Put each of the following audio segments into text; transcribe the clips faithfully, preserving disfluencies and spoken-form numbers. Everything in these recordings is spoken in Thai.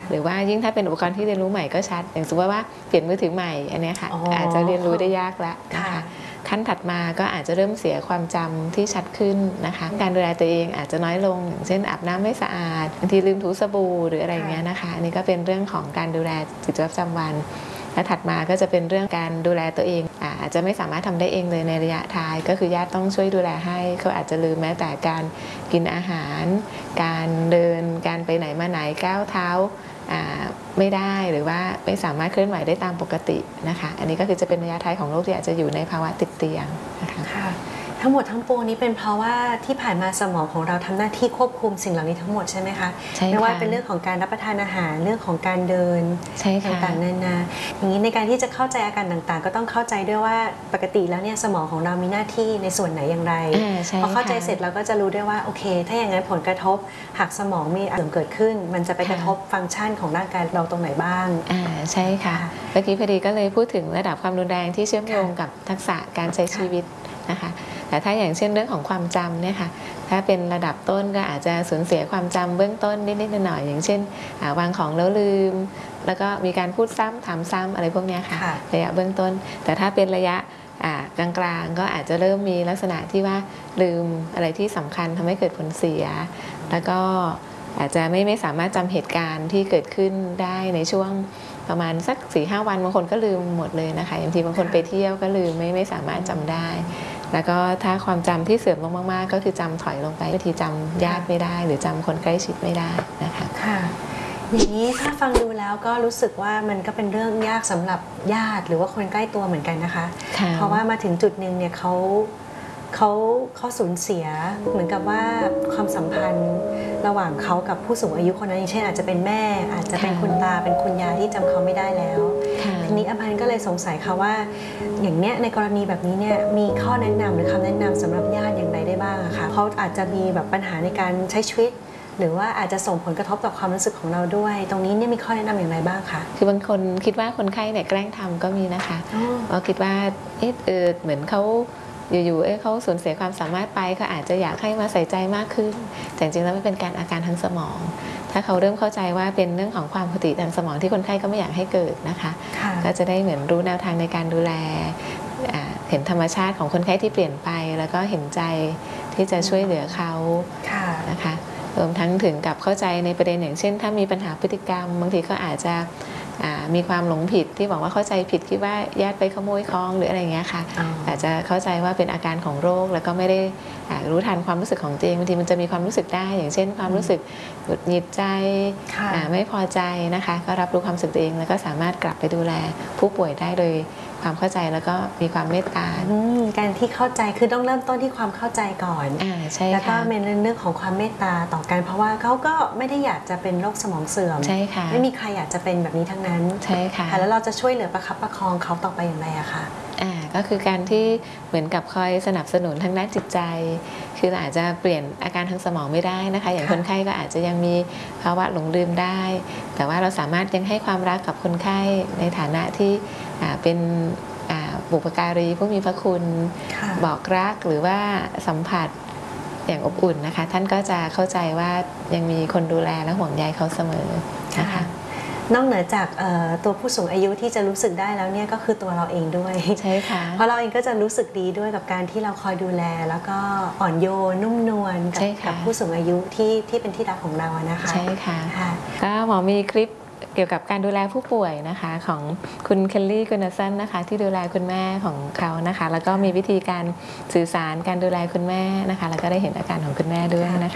หรือว่ายิ่งถ้าเป็นอุปกรณ์ที่เรียนรู้ใหม่ก็ชัดอย่างสมมติว่าเปลี่ยนมือถือใหม่อันนี้ค่ะอ๋ออาจจะเรียนรู้ได้ยากแล้วนะคะขั้นถัดมาก็อาจจะเริ่มเสียความจำที่ชัดขึ้นนะคะการดูแลตัวเองอาจจะน้อยลงอย่างเช่นอาบน้ำไม่สะอาดบางทีลืมถูสบู่หรืออะไรเงี้ยนะคะอันนี้ก็เป็นเรื่องของการดูแลกิจวัตรประจำวันและถัดมาก็จะเป็นเรื่องการดูแลตัวเองอาจจะไม่สามารถทำได้เองเลยในระยะท้ายก็คือญาติต้องช่วยดูแลให้เขาอาจจะลืมแม้แต่การกินอาหารการเดินการไปไหนมาไหนก้าวเท้าไม่ได้หรือว่าไม่สามารถเคลื่อนไหวได้ตามปกตินะคะอันนี้ก็คือจะเป็นระยะท้ายของโรคที่อาจจะอยู่ในภาวะติดเตียงนะคะทั้งหมดทั้งปวงนี้เป็นเพราะว่าที่ผ่านมาสมองของเราทำหน้าที่ควบคุมสิ่งเหล่านี้ทั้งหมดใช่ไหมคะใช่ค่ะไม่ว่าเป็นเรื่องของการรับประทานอาหารเรื่องของการเดินต่างๆนานาอย่างนี้ในการที่จะเข้าใจอาการต่างๆก็ต้องเข้าใจด้วยว่าปกติแล้วเนี่ยสมองของเรามีหน้าที่ในส่วนไหนอย่างไรพอเข้าใจเสร็จเราก็จะรู้ได้ว่าโอเคถ้าอย่างนั้นผลกระทบหากสมองมีเสื่อมเกิดขึ้นมันจะไปกระทบฟังก์ชันของร่างกายเราตรงไหนบ้างอ่าใช่ค่ะเมื่อกี้พอดีก็เลยพูดถึงระดับความรุนแรงที่เชื่อมโยงกับทักษะการใช้ชีวิตนะคะแต่ถ้าอย่างเช่นเรื่องของความจำเนี่ยค่ะถ้าเป็นระดับต้นก็อาจจะสูญเสียความจำเบื้องต้นนิดๆหน่อยๆอย่างเช่นวางของแล้วลืมแล้วก็มีการพูดซ้ำถามซ้ำอะไรพวกนี้ค่ะระยะเบื้องต้นแต่ถ้าเป็นระยะกลางๆก็อาจจะเริ่มมีลักษณะที่ว่าลืมอะไรที่สำคัญทำให้เกิดผลเสียแล้วก็อาจจะไม่ไม่สามารถจำเหตุการณ์ที่เกิดขึ้นได้ในช่วงประมาณสัก สี่ห้า วันบางคนก็ลืมหมดเลยนะคะอย่างทีบางคนไปเที่ยวก็ลืมไม่ไม่สามารถจำได้แล้วก็ถ้าความจำที่เสื่อมลงมากๆก็คือจำถอยลงไปบางทีจำญาติไม่ได้หรือจำคนใกล้ชิดไม่ได้นะคะค่ะอย่างนี้ถ้าฟังดูแล้วก็รู้สึกว่ามันก็เป็นเรื่องยากสำหรับญาติหรือว่าคนใกล้ตัวเหมือนกันนะคะเพราะว่ามาถึงจุดหนึ่งเนี่ยเขาเขาเขาสูญเสียเหมือนกับว่าความสัมพันธ์ระหว่างเขากับผู้สูงอายุคนนั้นอย่างเช่นอาจจะเป็นแม่อาจจะเป็นคุณตาเป็นคุณยายที่จำเขาไม่ได้แล้วทีนี้อภันก็เลยสงสัยค่ะว่าอย่างเนี้ยในกรณีแบบนี้เนี่ยมีข้อแนะนำหรือคำแนะนำสำหรับญาติอย่างไรได้บ้างอะคะเขาอาจจะมีแบบปัญหาในการใช้ชีวิตหรือว่าอาจจะส่งผลกระทบต่อความรู้สึกของเราด้วยตรงนี้เนี่ยมีข้อแนะนำอย่างไรบ้างคะคือบางคนคิดว่าคนไข้เนี่ยแกล้งทำก็มีนะคะเพราะคิดว่าเอ๊ะเออเหมือนเขาอยู่ๆเอ๊ะเขาสูญเสียความสามารถไปเขาอาจจะอยากให้มาใส่ใจมากขึ้นแต่จริงๆแล้วมันเป็นการอาการทางสมองถ้าเขาเริ่มเข้าใจว่าเป็นเรื่องของความผิดปกติทางสมองที่คนไข้ก็ไม่อยากให้เกิดนะคะก็จะได้เหมือนรู้แนวทางในการดูแลเห็นธรรมชาติของคนไข้ที่เปลี่ยนไปแล้วก็เห็นใจที่จะช่วยเหลือเขานะคะรวมทั้งถึงกับเข้าใจในประเด็นอย่างเช่นถ้ามีปัญหาพฤติกรรมบางทีก็อาจจะมีความหลงผิดที่บอกว่าเข้าใจผิดคิดว่าญาติไปขโมยของหรืออะไรอย่างเงี้ยค่ะอาจจะเข้าใจว่าเป็นอาการของโรคแล้วก็ไม่ได้รู้ทันความรู้สึกของตัวเองบางทีมันจะมีความรู้สึกได้อย่างเช่นความรู้สึกหงุดหงิดใจไม่พอใจนะคะก็รับรู้ความรู้สึกตัวเองแล้วก็สามารถกลับไปดูแลผู้ป่วยได้โดยความเข้าใจแล้วก็มีความเมตตาการที่เข้าใจคือต้องเริ่มต้นที่ความเข้าใจก่อนอ่าใช่แล้วก็เป็นเรื่องของความเมตตาต่อกันเพราะว่าเขาก็ไม่ได้อยากจะเป็นโรคสมองเสื่อมใช่ค่ะไม่มีใครอยากจะเป็นแบบนี้ทั้งนั้นใช่ค่ะแล้วเราจะช่วยเหลือประคับประคองเขาต่อไปอย่างไรอะคะอ่าก็คือการที่เหมือนกับคอยสนับสนุนทางด้านจิตใจคืออาจจะเปลี่ยนอาการทางสมองไม่ได้นะคะอย่างคนไข้ก็อาจจะยังมีภาวะหลงลืมได้แต่ว่าเราสามารถยังให้ความรักกับคนไข้ในฐานะที่เป็นบุพการีผู้มีพระคุณบอกรักหรือว่าสัมผัสอย่างอบอุ่นนะคะท่านก็จะเข้าใจว่ายังมีคนดูแลและห่วงใยเขาเสมอนะคะนอกเหนือจากตัวผู้สูงอายุที่จะรู้สึกได้แล้วเนี่ยก็คือตัวเราเองด้วยใช่ค่ะเพราะเราเองก็จะรู้สึกดีด้วยกับการที่เราคอยดูแลแล้วก็อ่อนโยนนุ่มนวลกับผู้สูงอายุที่ที่เป็นที่รักของเรานะคะใช่ค่ะก็หมอมีคลิปเกี่ยวกับการดูแลผู้ป่วยนะคะของคุณเคลลี่กุนสันนะคะที่ดูแลคุณแม่ของเขานะคะแล้วก็มีวิธีการสื่อสารการดูแลคุณแม่นะคะแล้วก็ได้เห็นอาการของคุณแม่ด้วยนะคะ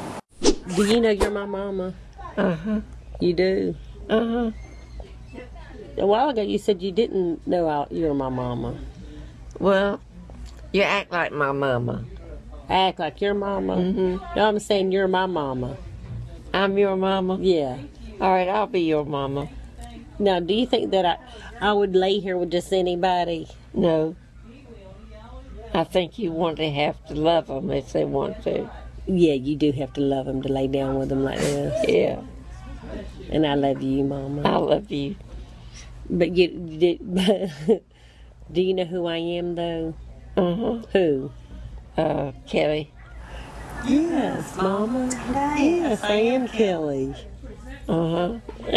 Do you know you're my mama? Uh-huh. You do? Uh-huh. A while ago you said you didn't know you were my mama. Well, you act like my mama. I act like your mama? Mm-hmm. No, I'm saying you're my mama. I'm your mama? Yeah.All right, I'll be your mama. Now, do you think that I, I would lay here with just anybody? No. I think you want to have to love them if they want to. Yeah, you do have to love them to lay down with them like this. Yeah. And I love you, Mama. I love you. But you, do, do you know who I am, though? Uh-huh. Who? Uh, Kelly. Yes, Mama. Nice. Yes, I am Kelly.Uh-huh.